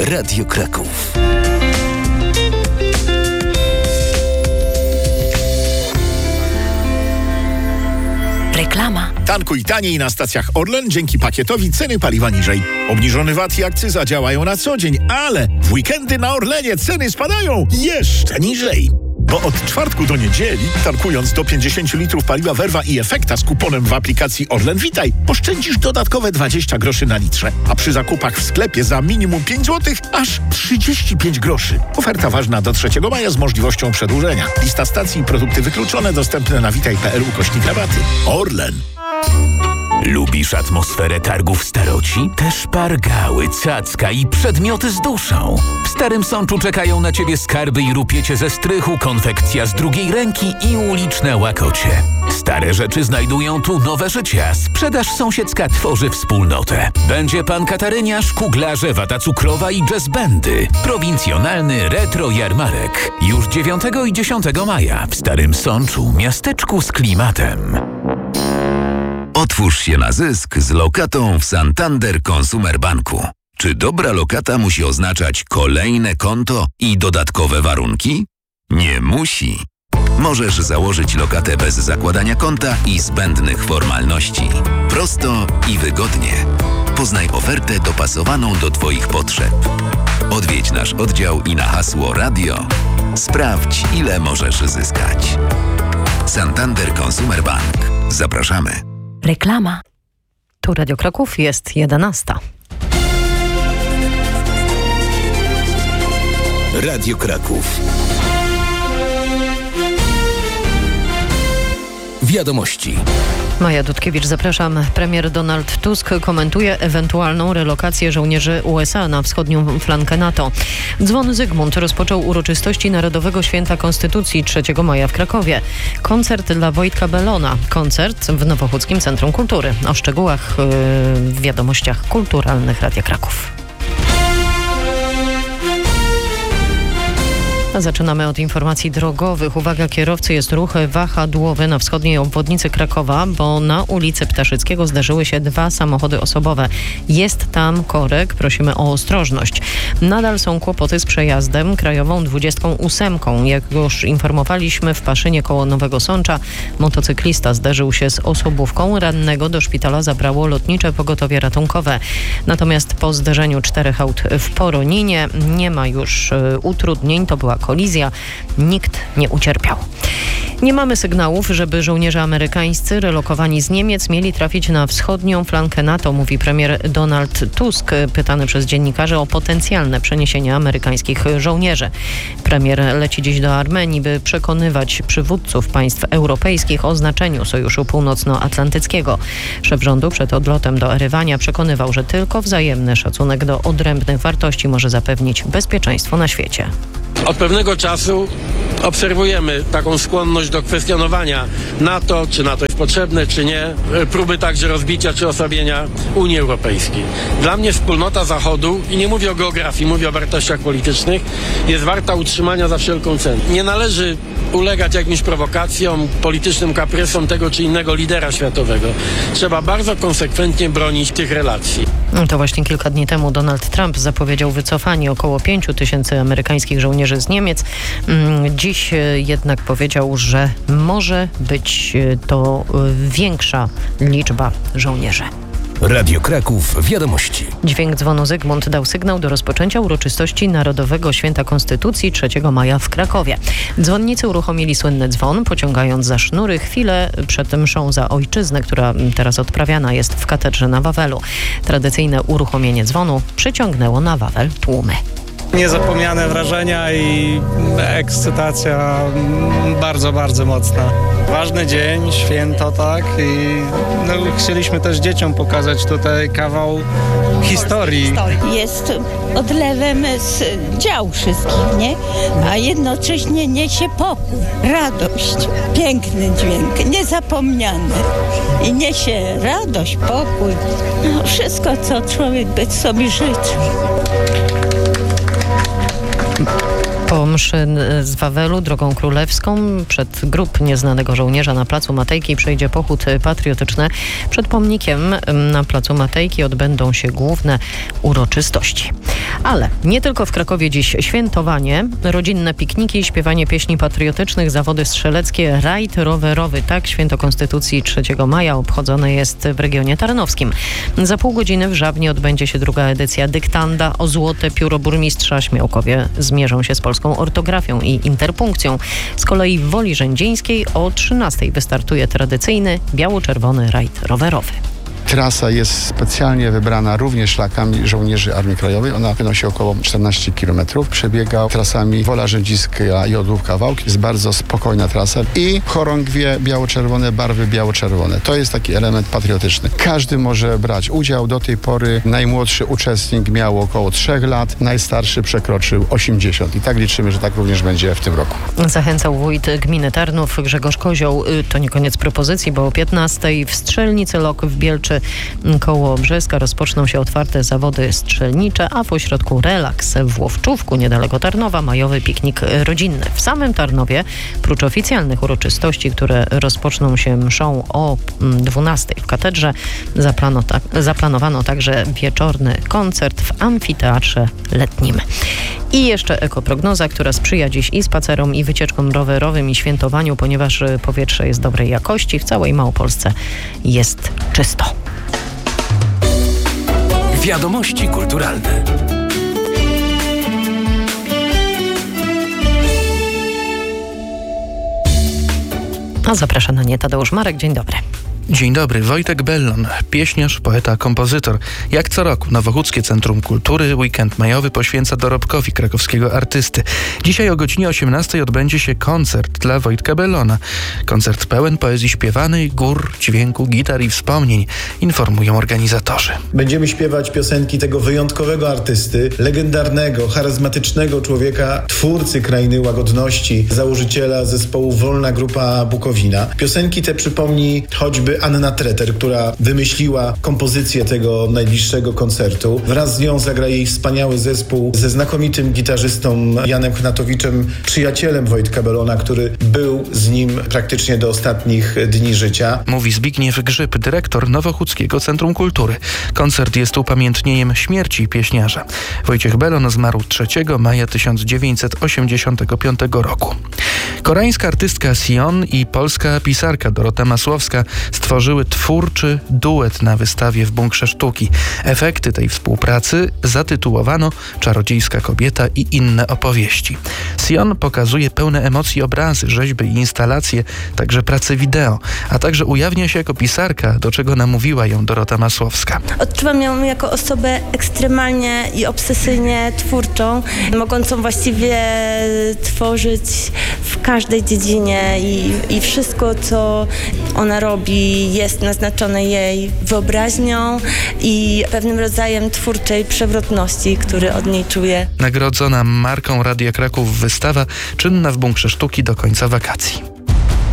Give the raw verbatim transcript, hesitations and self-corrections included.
Radio Kraków. Reklama. Tankuj taniej na stacjach Orlen, dzięki pakietowi ceny paliwa niżej. Obniżony V A T i akcyza działają na co dzień, ale w weekendy na Orlenie ceny spadają jeszcze niżej. Bo od czwartku do niedzieli, tankując do pięćdziesiąt litrów paliwa Verva i Efekta z kuponem w aplikacji Orlen Witaj, oszczędzisz dodatkowe dwadzieścia groszy na litrze, a przy zakupach w sklepie za minimum pięć złotych aż trzydzieści pięć groszy. Oferta ważna do trzeciego maja z możliwością przedłużenia. Lista stacji i produkty wykluczone dostępne na witaj kropka p l ukośnik rabaty. Orlen. Lubisz atmosferę targów staroci? Te szpargały, cacka i przedmioty z duszą. W Starym Sączu czekają na Ciebie skarby i rupiecie ze strychu, konfekcja z drugiej ręki i uliczne łakocie. Stare rzeczy znajdują tu nowe życie, a sprzedaż sąsiedzka tworzy wspólnotę. Będzie pan Kataryniarz, kuglarze, wata cukrowa i jazzbendy. Prowincjonalny retro jarmarek. Już dziewiątego i dziesiątego maja w Starym Sączu, miasteczku z klimatem. Otwórz się na zysk z lokatą w Santander Consumer Banku. Czy dobra lokata musi oznaczać kolejne konto i dodatkowe warunki? Nie musi. Możesz założyć lokatę bez zakładania konta i zbędnych formalności. Prosto i wygodnie. Poznaj ofertę dopasowaną do Twoich potrzeb. Odwiedź nasz oddział i na hasło radio sprawdź, ile możesz zyskać. Santander Consumer Bank. Zapraszamy. Reklama. Tu Radio Kraków, jest jedenasta. Radio Kraków. Wiadomości. Maja Dudkiewicz, zapraszam. Premier Donald Tusk komentuje ewentualną relokację żołnierzy U S A na wschodnią flankę NATO. Dzwon Zygmunt rozpoczął uroczystości Narodowego Święta Konstytucji trzeciego maja w Krakowie. Koncert dla Wojtka Belona. Koncert w Nowochódzkim Centrum Kultury. O szczegółach yy, w wiadomościach kulturalnych Radia Kraków. A zaczynamy od informacji drogowych. Uwaga, kierowcy, jest ruch wahadłowy na wschodniej obwodnicy Krakowa, bo na ulicy Ptaszyckiego zdarzyły się dwa samochody osobowe. Jest tam korek, prosimy o ostrożność. Nadal są kłopoty z przejazdem krajową dwudziestką ósemką. Jak już informowaliśmy, w Paszynie koło Nowego Sącza motocyklista zderzył się z osobówką. Rannego do szpitala zabrało lotnicze pogotowie ratunkowe. Natomiast po zderzeniu czterech aut w Poroninie nie ma już y, utrudnień. To była kolizja. Nikt nie ucierpiał. Nie mamy sygnałów, żeby żołnierze amerykańscy relokowani z Niemiec mieli trafić na wschodnią flankę NATO, mówi premier Donald Tusk, pytany przez dziennikarzy o potencjalne przeniesienie amerykańskich żołnierzy. Premier leci dziś do Armenii, by przekonywać przywódców państw europejskich o znaczeniu Sojuszu Północnoatlantyckiego. Szef rządu przed odlotem do Erywania przekonywał, że tylko wzajemny szacunek do odrębnych wartości może zapewnić bezpieczeństwo na świecie. Od pewnego czasu obserwujemy taką skłonność do kwestionowania NATO, czy NATO jest potrzebne, czy nie, próby także rozbicia czy osłabienia Unii Europejskiej. Dla mnie wspólnota Zachodu, i nie mówię o geografii, mówię o wartościach politycznych, jest warta utrzymania za wszelką cenę. Nie należy ulegać jakimś prowokacjom, politycznym kaprysom tego czy innego lidera światowego. Trzeba bardzo konsekwentnie bronić tych relacji. To właśnie kilka dni temu Donald Trump zapowiedział wycofanie około pięciu tysięcy amerykańskich żołnierzy z Niemiec. Dziś jednak powiedział, że może być to większa liczba żołnierzy. Radio Kraków. Wiadomości. Dźwięk dzwonu Zygmunt dał sygnał do rozpoczęcia uroczystości Narodowego Święta Konstytucji trzeciego maja w Krakowie. Dzwonnicy uruchomili słynny dzwon, pociągając za sznury chwilę przed mszą za ojczyznę, która teraz odprawiana jest w katedrze na Wawelu. Tradycyjne uruchomienie dzwonu przyciągnęło na Wawel tłumy. Niezapomniane wrażenia i ekscytacja bardzo, bardzo mocna. Ważny dzień, święto, tak? I no, chcieliśmy też dzieciom pokazać tutaj kawał historii. Jest odlewem z dział wszystkich, nie? A jednocześnie niesie pokój, radość. Piękny dźwięk, niezapomniany. I niesie radość, pokój. No, wszystko, co człowiek by sobie życzył. Po mszy z Wawelu drogą królewską przed grób nieznanego żołnierza na Placu Matejki przejdzie pochód patriotyczny. Przed pomnikiem na Placu Matejki odbędą się główne uroczystości. Ale nie tylko w Krakowie dziś świętowanie, rodzinne pikniki, śpiewanie pieśni patriotycznych, zawody strzeleckie, rajd rowerowy. Tak święto Konstytucji trzeciego maja obchodzone jest w regionie tarnowskim. Za pół godziny w Żabnie odbędzie się druga edycja dyktanda o złote pióro burmistrza. Śmiałkowie zmierzą się z polską ortografią i interpunkcją. Z kolei w Woli Rzędzińskiej o trzynastej wystartuje tradycyjny biało-czerwony rajd rowerowy. Trasa jest specjalnie wybrana również szlakami żołnierzy Armii Krajowej. Ona wynosi około czternaście kilometrów. Przebiega trasami Wola Rzędzińska, Jodłówka, Wałki. Jest bardzo spokojna trasa i chorągwie biało-czerwone, barwy biało-czerwone. To jest taki element patriotyczny. Każdy może brać udział. Do tej pory najmłodszy uczestnik miał około trzech lat, najstarszy przekroczył osiemdziesiąt. I tak liczymy, że tak również będzie w tym roku. Zachęcał wójt gminy Tarnów Grzegorz Kozioł. To nie koniec propozycji, bo o piętnastej w strzelnicy Lok w Bielczy koło Brzeska rozpoczną się otwarte zawody strzelnicze, a w ośrodku Relaks w Łowczówku niedaleko Tarnowa majowy piknik rodzinny. W samym Tarnowie, prócz oficjalnych uroczystości, które rozpoczną się mszą o dwunastej w katedrze, zaplano ta- zaplanowano także wieczorny koncert w amfiteatrze letnim. I jeszcze ekoprognoza, która sprzyja dziś i spacerom, i wycieczkom rowerowym, i świętowaniu, ponieważ powietrze jest dobrej jakości. W całej Małopolsce jest czysto. Wiadomości kulturalne. A zaprasza na nie Tadeusz Marek. Dzień dobry. Dzień dobry, Wojtek Bellon, pieśniarz, poeta, kompozytor. Jak co roku Nowochódzkie Centrum Kultury weekend majowy poświęca dorobkowi krakowskiego artysty. Dzisiaj o godzinie osiemnastej odbędzie się koncert dla Wojtka Bellona. Koncert pełen poezji śpiewanej, gór, dźwięku, gitar i wspomnień, informują organizatorzy. Będziemy śpiewać piosenki tego wyjątkowego artysty, legendarnego, charyzmatycznego człowieka, twórcy Krainy Łagodności, założyciela zespołu Wolna Grupa Bukowina. Piosenki te przypomni choćby Anna Treter, która wymyśliła kompozycję tego najbliższego koncertu. Wraz z nią zagra jej wspaniały zespół ze znakomitym gitarzystą Janem Chnatowiczem, przyjacielem Wojtka Bellona, który był z nim praktycznie do ostatnich dni życia. Mówi Zbigniew Grzyb, dyrektor Nowochódzkiego Centrum Kultury. Koncert jest upamiętnieniem śmierci pieśniarza. Wojciech Bellon zmarł trzeciego maja tysiąc dziewięćset osiemdziesiątego piątego roku. Koreańska artystka Sion i polska pisarka Dorota Masłowska stworzyły twórczy duet na wystawie w Bunkrze Sztuki. Efekty tej współpracy zatytułowano Czarodziejska kobieta i inne opowieści. Sion pokazuje pełne emocji obrazy, rzeźby i instalacje, także prace wideo, a także ujawnia się jako pisarka, do czego namówiła ją Dorota Masłowska. Odczuwam ją jako osobę ekstremalnie i obsesyjnie twórczą, mogącą właściwie tworzyć w każdej dziedzinie i, i wszystko, co ona robi, jest naznaczone jej wyobraźnią i pewnym rodzajem twórczej przewrotności, który od niej czuję. Nagrodzona marką Radia Kraków wystawa czynna w Bunkrze Sztuki do końca wakacji.